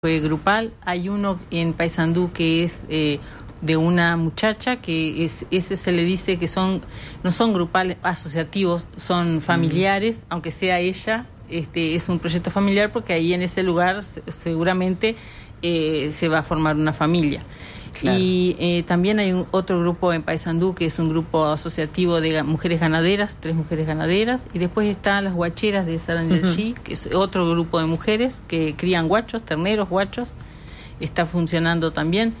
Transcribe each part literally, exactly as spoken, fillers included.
fue grupal. Hay uno en Paysandú que es eh, de una muchacha que es ese se le dice que son no son grupales asociativos, son familiares, mm. aunque sea ella, este es un proyecto familiar porque ahí en ese lugar seguramente eh, se va a formar una familia. Claro. Y eh, también hay un, otro grupo en Paysandú que es un grupo asociativo de mujeres ganaderas, tres mujeres ganaderas, y después están las guacheras de Sarandí, uh-huh. que es otro grupo de mujeres que crían guachos, terneros, guachos, está funcionando también.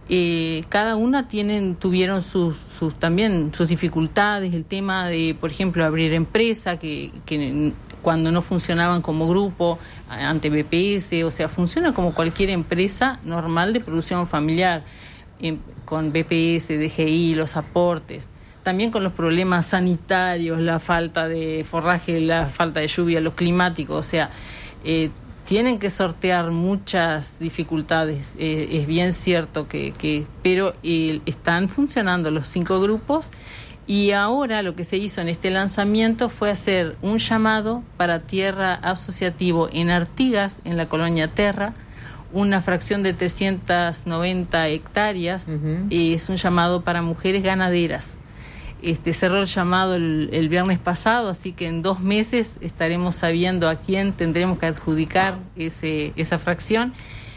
Eh, cada una tienen, tuvieron sus, sus también sus dificultades, el tema de, por ejemplo, abrir empresa, que, que cuando no funcionaban como grupo ante B P S, o sea, funciona como cualquier empresa normal de producción familiar, eh, con B P S, D G I, los aportes, también con los problemas sanitarios, la falta de forraje, la falta de lluvia, lo climático, o sea, eh, tienen que sortear muchas dificultades, eh, es bien cierto que, que pero eh, están funcionando los cinco grupos. Y ahora lo que se hizo en este lanzamiento fue hacer un llamado para tierra asociativo en Artigas, en la colonia Terra, una fracción de trescientas noventa hectáreas, uh-huh. y es un llamado para mujeres ganaderas. Este, cerró el llamado el, el viernes pasado, así que en dos meses estaremos sabiendo a quién tendremos que adjudicar ese, esa fracción.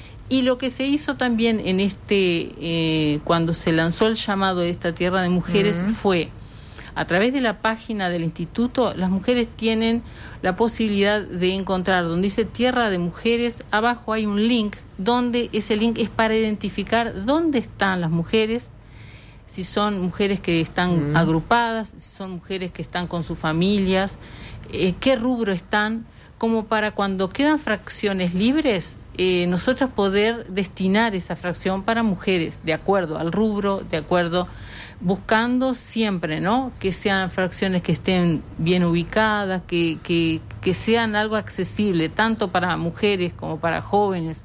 Y lo que se hizo también en este, eh, cuando se lanzó el llamado de esta tierra de mujeres, uh-huh. fue a través de la página del instituto. Las mujeres tienen la posibilidad de encontrar donde dice Tierra de Mujeres, abajo hay un link, donde ese link es para identificar dónde están las mujeres, si son mujeres que están mm. agrupadas, si son mujeres que están con sus familias, eh, qué rubro están, como para cuando quedan fracciones libres, eh, nosotros poder destinar esa fracción para mujeres, de acuerdo al rubro, de acuerdo, buscando siempre, ¿no?, que sean fracciones que estén bien ubicadas, que, que, que sean algo accesible, tanto para mujeres como para jóvenes,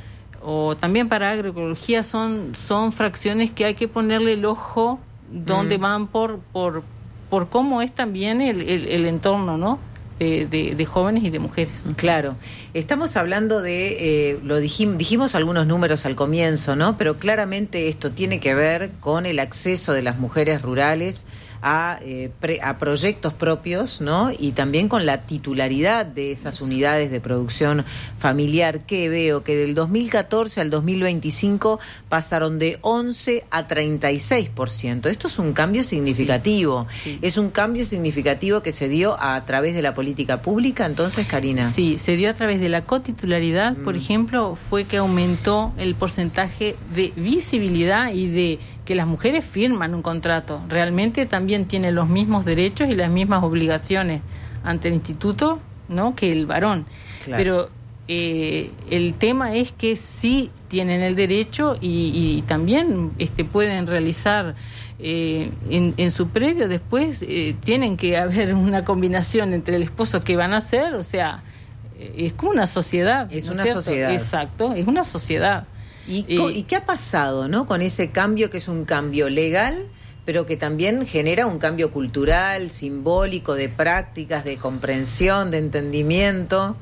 o también para agroecología. Son, son fracciones que hay que ponerle el ojo donde mm. van por, por, por cómo es también el, el, el entorno, ¿no?, De, de, de jóvenes y de mujeres. Claro, estamos hablando de, eh, lo dijim, dijimos algunos números al comienzo, ¿no? Pero claramente esto tiene que ver con el acceso de las mujeres rurales a, eh, pre, a proyectos propios, ¿no? Y también con la titularidad de esas unidades de producción familiar, que veo que del dos mil catorce al dos mil veinticinco pasaron de once a treinta y seis por ciento. Esto es un cambio significativo. Sí, sí. Es un cambio significativo que se dio a través de la política pública, entonces, Karina. Sí, se dio a través de la cotitularidad, mm. por ejemplo, fue que aumentó el porcentaje de visibilidad y de que las mujeres firman un contrato. Realmente también tienen los mismos derechos y las mismas obligaciones ante el instituto, ¿no?, que el varón. Claro. Pero eh, el tema es que sí tienen el derecho y, y también este, pueden realizar eh, en, en su predio. Después eh, tienen que haber una combinación entre el esposo que van a hacer, o sea, eh, es como una sociedad. Es ¿no una es sociedad. Exacto, es una sociedad. ¿Y, eh, ¿Y qué ha pasado, no, con ese cambio que es un cambio legal, pero que también genera un cambio cultural, simbólico, de prácticas, de comprensión, de entendimiento?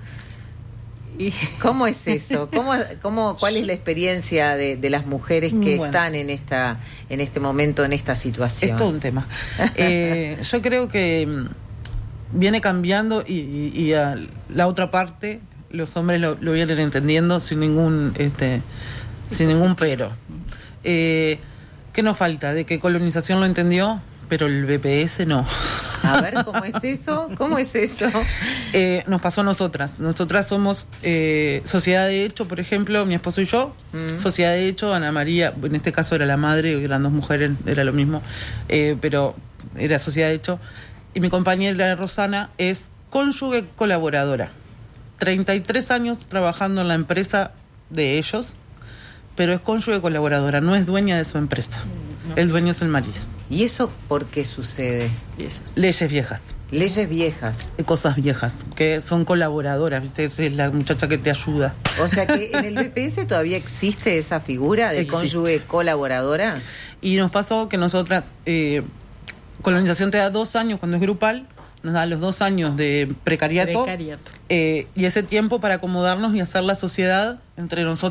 Y ¿cómo es eso? ¿Cómo, cómo, ¿Cuál es la experiencia de, de las mujeres que bueno. están en esta, en este momento, en esta situación? Es todo un tema. eh, yo creo que viene cambiando y, y, y a la otra parte los hombres lo, lo vienen entendiendo sin ningún este sin ningún pero. Eh, ¿Qué nos falta? De que colonización lo entendió, pero el B P S no. A ver, ¿cómo es eso? ¿Cómo es eso? Eh, nos pasó a nosotras. Nosotras somos eh, Sociedad de Hecho, por ejemplo, mi esposo y yo. Mm. Sociedad de Hecho, Ana María, en este caso era la madre, eran dos mujeres, era lo mismo, eh, pero era Sociedad de Hecho. Y mi compañera Rosana es cónyuge colaboradora. treinta y tres años trabajando en la empresa de ellos, pero es cónyuge colaboradora, no es dueña de su empresa. No. El dueño es el marido. ¿Y eso por qué sucede? Leyes viejas. Leyes viejas. Cosas viejas, que son colaboradoras, ¿viste? Es la muchacha que te ayuda. O sea que en el B P S todavía existe esa figura de sí, cónyuge existe. Colaboradora. Y nos pasó que nosotras, eh, colonización te da dos años cuando es grupal, nos da los dos años de precariato, Precariato. Eh, y ese tiempo para acomodarnos y hacer la sociedad entre nosotros